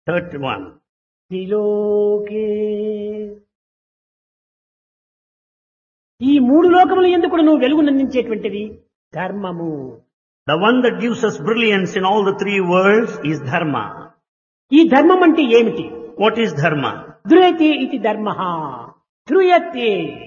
31. త్రిలోకే ఈ మూడు లోకముల యందు కూడా నువ్వు వెలుగునందించేటువంటిది ధర్మము. The one that gives us brilliance in all the three worlds is dharma. ఈ ధర్మం అంటే ఏమిటి? What is dharma? ధ్రుయతే ఇది ధర్మ. ధ్రుయతే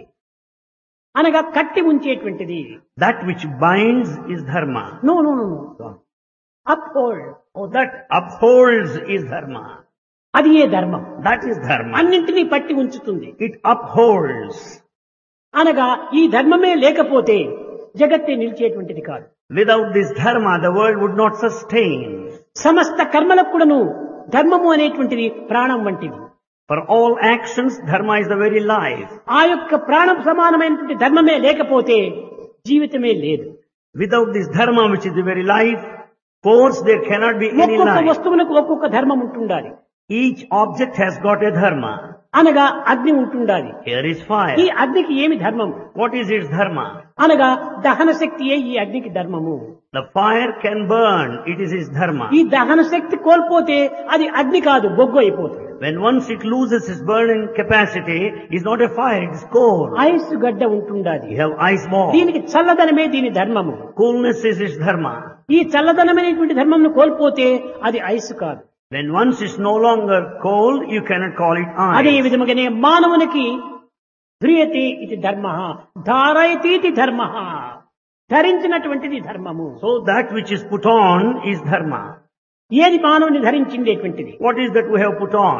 అనగా కట్టి ఉంచేటువంటిది. That which binds is dharma. No no no no uphold. Oh, that upholds is dharma. అది ఏ ధర్మం. That is dharma. అన్నింటినీ పట్టి ఉంచుతుంది. It upholds. అనగా ఈ ధర్మమే లేకపోతే జగత్తే నిలిచేటువంటిది కాదు. Without this dharma, the world would not sustain. సమస్త కర్మలకు కూడాను ధర్మము అనేటువంటిది ప్రాణం వంటిది. For all actions, dharma is the very life. ఆ యొక్క ప్రాణం సమానమైనటువంటి ధర్మమే లేకపోతే జీవితమే లేదు. Without this dharma, which is the very life force, there cannot be any ఒక్కొక్క life. వస్తువులకు ఒక్కొక్క ధర్మం ఉంటుండాలి. Each object has got a dharma. అనగా అగ్ని ఉంటుండాలి. Here is fire. ఈ అగ్నికి ఏమి ధర్మం? What is its dharma? అనగా దహన శక్తియే ఈ అగ్నికి ధర్మము. The fire can burn. It is its dharma. ఈ దహన శక్తి కోల్పోతే అది అగ్ని కాదు, బొగ్గు అయిపోతుంది. When once it loses its burning capacity, it's not a fire, it is coal. Ice గడ్డ ఉంటుండాలి. You have ice ball. దీనికి చల్లదనమే దీని ధర్మము. Coolness is its dharma. ఈ చల్లదనమైనటువంటి ధర్మంను కోల్పోతే అది ఐస్ కాదు. When once it's no longer cold, you cannot call it అదే ice. విధముగానే మానవునికి ధ్రియతే ఇది ధర్మ, ధారయతీతి ధర్మ, ధరించినటువంటిది ధర్మము. So that which is put on is dharma. ఏది మానవుని ధరించిందేటువంటిది? What is that we have put on?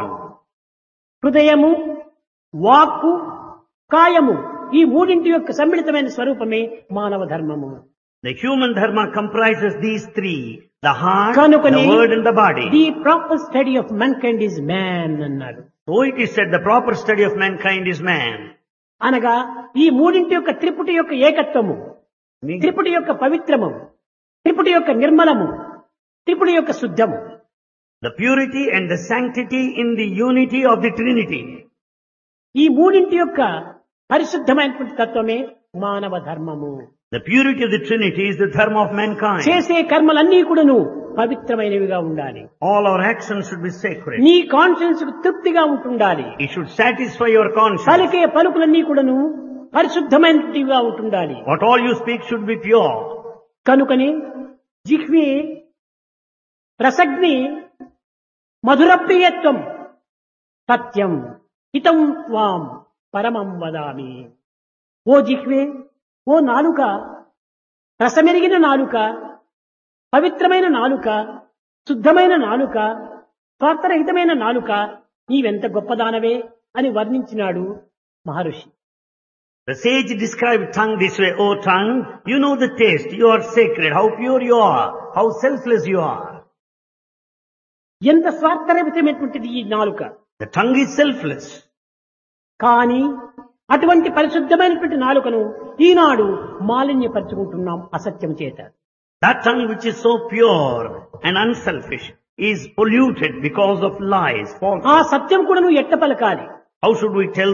హృదయము, వాక్కు, కాయము, ఈ మూడింటి యొక్క సమ్మిళితమైన స్వరూపమే మానవ ధర్మము. The human dharma comprises these three: the heart, కనుకనే the word and the body. The proper study of mankind is man అన్నారు. So it is said the proper study of mankind is man. అనగా ఈ మూడింటి యొక్క త్రిపుటి యొక్క ఏకత్వము, త్రిపుటి యొక్క పవిత్రము, త్రిపుటి యొక్క నిర్మలము, త్రిపుటి యొక్క శుద్ధము. The purity and the sanctity in the unity of the Trinity. ఈ మూడింటి యొక్క పరిశుద్ధమైనటువంటి తత్వమే మానవ ధర్మము. The purity of the Trinity is the dharma of mankind. చేసే కర్మలన్నీ కూడాను పవిత్రమైనవిగా ఉండాలి. All our actions should be sacred. నీ కాన్షియన్స్ కు తృప్తిగా ఉంటుండాలి. It should satisfy your conscience. పలికే పలుకులన్నీ కూడాను పరిశుద్ధమైనవిగా ఉంటుండాలి. What all you speak should be pure. కనుకనే జిహ్వే రసగ్ని మధుర ప్రియత్వం సత్యం హితం త్వాం పరమం వదామి. ఓ జిహ్వే, ఓ నాలుక, రసమెరిగిన నాలుక, పవిత్రమైన నాలుక, శుద్ధమైన నాలుక, స్వార్థరహితమైన నాలుక, నీవెంత గొప్పదానవే అని వర్ణించినాడు మహర్షి. The sage described tongue this way: O tongue, you know the taste, you are sacred, how pure you are, how selfless you are. ఎంత స్వార్థరహితమైనటువంటిది ఈ నాలుక. The tongue is selfless. కానీ అటువంటి పరిశుద్ధమైనటువంటి నాలుకను ఈనాడు మాలిన్యపరుచుకుంటున్నాం అసత్యం చేత. That tongue which is so pure and unselfish is polluted because of lies, ఆ falsehood. సత్యం కూడా నువ్వు ఎట్ట పలకాలి? How should we tell